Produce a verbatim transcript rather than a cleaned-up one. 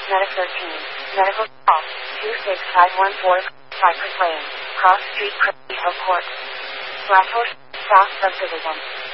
Meta thirteen, Medical Call, two six five one four, Cypress Lane, Cross Street, Crazy Hill Court. Black Horse, South Subdivision.